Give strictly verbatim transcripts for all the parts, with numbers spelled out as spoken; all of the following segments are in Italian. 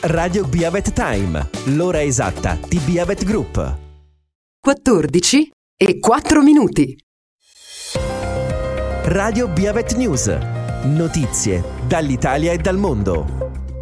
Radio Biavet Time, l'ora esatta di Biavet Group. quattordici e quattro minuti. Radio Biavet News. Notizie dall'Italia e dal mondo.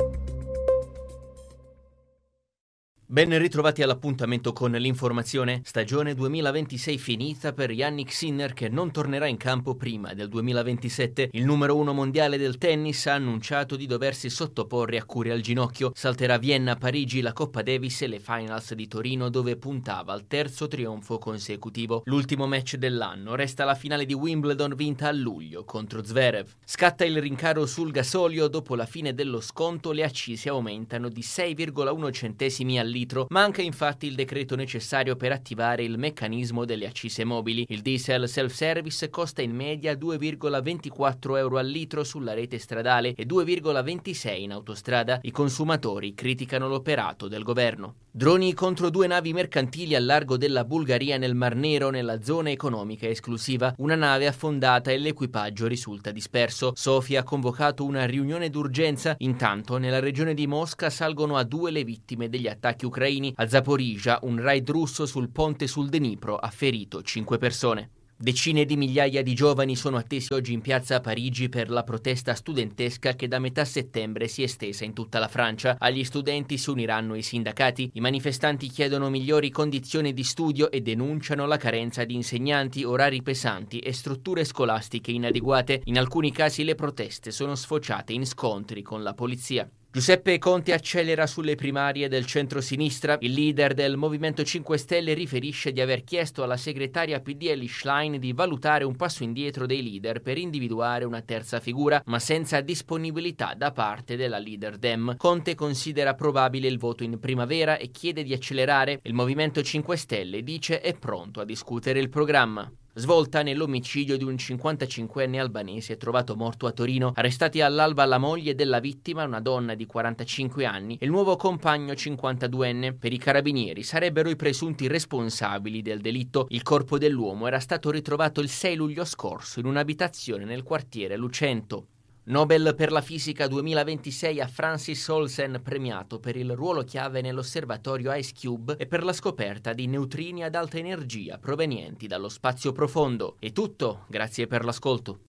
Ben ritrovati all'appuntamento con l'informazione. Stagione duemilaventisei finita per Jannik Sinner, che non tornerà in campo prima del duemilaventisette. Il numero uno mondiale del tennis ha annunciato di doversi sottoporre a cure al ginocchio. Salterà Vienna, Parigi, la Coppa Davis e le finals di Torino, dove puntava al terzo trionfo consecutivo. L'ultimo match dell'anno resta la finale di Wimbledon, vinta a luglio contro Zverev. Scatta il rincaro sul gasolio. Dopo la fine dello sconto le accise aumentano di sei virgola uno centesimi al litro. Manca infatti il decreto necessario per attivare il meccanismo delle accise mobili. Il diesel self-service costa in media due virgola ventiquattro euro al litro sulla rete stradale e due virgola ventisei in autostrada. I consumatori criticano l'operato del governo. Droni contro due navi mercantili al largo della Bulgaria nel Mar Nero, nella zona economica esclusiva. Una nave affondata e l'equipaggio risulta disperso. Sofia ha convocato una riunione d'urgenza. Intanto nella regione di Mosca salgono a due le vittime degli attacchi ucraini. A Zaporizhzhia un raid russo sul ponte sul Dnipro ha ferito cinque persone. Decine di migliaia di giovani sono attesi oggi in piazza a Parigi per la protesta studentesca che da metà settembre si è estesa in tutta la Francia. Agli studenti si uniranno i sindacati. I manifestanti chiedono migliori condizioni di studio e denunciano la carenza di insegnanti, orari pesanti e strutture scolastiche inadeguate. In alcuni casi le proteste sono sfociate in scontri con la polizia. Giuseppe Conte accelera sulle primarie del centro-sinistra. Il leader del Movimento cinque Stelle riferisce di aver chiesto alla segretaria P D Elly Schlein di valutare un passo indietro dei leader per individuare una terza figura, ma senza disponibilità da parte della leader Dem. Conte considera probabile il voto in primavera e chiede di accelerare. Il Movimento cinque Stelle dice è pronto a discutere il programma. Svolta nell'omicidio di un cinquantacinquenne albanese trovato morto a Torino. Arrestati all'alba la moglie della vittima, una donna di quarantacinque anni, e il nuovo compagno cinquantaduenne. Per i carabinieri sarebbero i presunti responsabili del delitto. Il corpo dell'uomo era stato ritrovato il sei luglio scorso in un'abitazione nel quartiere Lucento. Nobel per la fisica duemilaventisei a Francis Olsen, premiato per il ruolo chiave nell'osservatorio IceCube e per la scoperta di neutrini ad alta energia provenienti dallo spazio profondo. È tutto, grazie per l'ascolto.